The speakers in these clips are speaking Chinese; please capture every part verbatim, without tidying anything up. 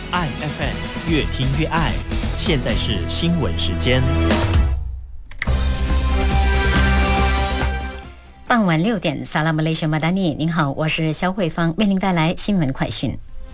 爱 F M， 越听越爱。现在是新闻时间。 傍晚六点，萨拉姆雷什马达尼，您好，我是肖慧芳，为您带来新闻快讯。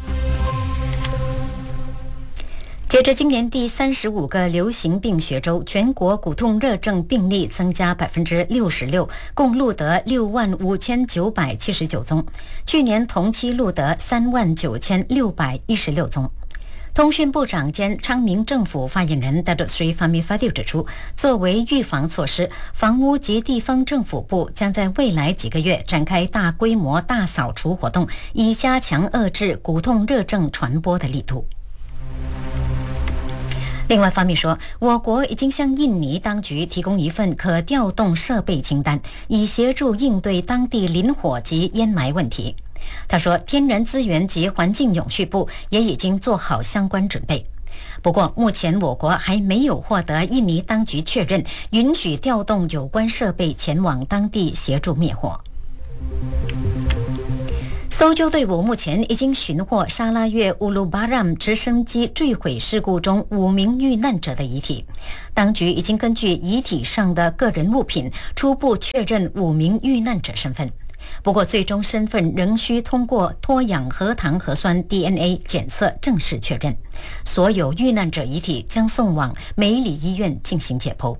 截至今年第三十五个流行病学周，全国骨痛热症病例增加百分之六十六，共录得六万五千九百七十九宗，去年同期录得三万九千六百一十六宗。通讯部长兼昌明政府发言人 Datuk Seri Fahmi Fadil 指出，作为预防措施，房屋及地方政府部将在未来几个月展开大规模大扫除活动，以加强遏制骨痛热症传播的力度。另外方面说，我国已经向印尼当局提供一份可调动设备清单，以协助应对当地林火及烟霾问题。他说，天然资源及环境永续部也已经做好相关准备。不过，目前我国还没有获得印尼当局确认允许调动有关设备前往当地协助灭火。搜救队伍目前已经寻获沙拉越乌鲁巴让直升机坠毁事故中五名遇难者的遗体，当局已经根据遗体上的个人物品初步确认五名遇难者身份。不过，最终身份仍需通过脱氧核糖核酸 D N A 检测正式确认。所有遇难者遗体将送往梅里医院进行解剖。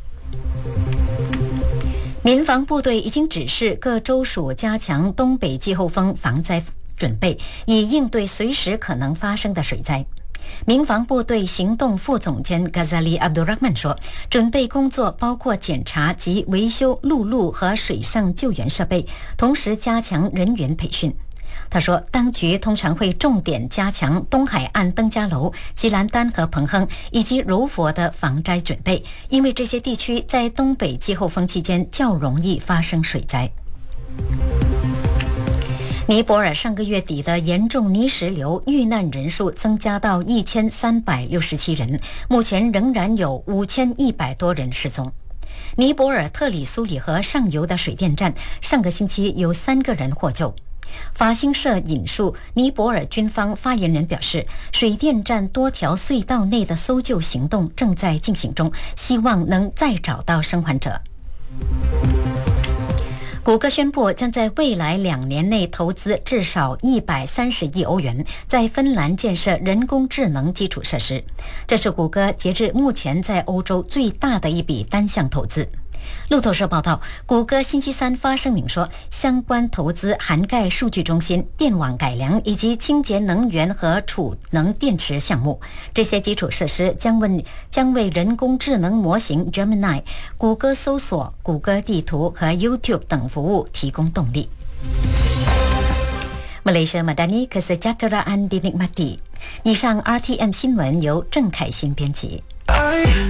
民防部队已经指示各州属加强东北季候风防灾准备，以应对随时可能发生的水灾。民防部队行动副总监 Ghazali Abdul Rahman 说，准备工作包括检查及维修陆路和水上救援设备，同时加强人员培训。他说，当局通常会重点加强东海岸登嘉楼、吉兰丹和彭亨以及柔佛的防灾准备，因为这些地区在东北季候风期间较容易发生水灾。尼泊尔上个月底的严重泥石流遇难人数增加到一千三百六十七人，目前仍然有五千一百多人失踪。尼泊尔特里苏里河上游的水电站上个星期有三个人获救。法新社引述尼泊尔军方发言人表示，水电站多条隧道内的搜救行动正在进行中，希望能再找到生还者。谷歌宣布将在未来两年内投资至少一百三十亿欧元，在芬兰建设人工智能基础设施。这是谷歌截至目前在欧洲最大的一笔单项投资。路透社报道，谷歌星期三发声明说，相关投资涵盖数据中心、电网改良以及清洁能源和储能电池项目。这些基础设施将为将为人工智能模型 Gemini、谷歌搜索、谷歌地图和 YouTube 等服务提供动力。Malaysia Madani Kesejahteraan dinikmati。以上 R T M 新闻由郑凯欣编辑。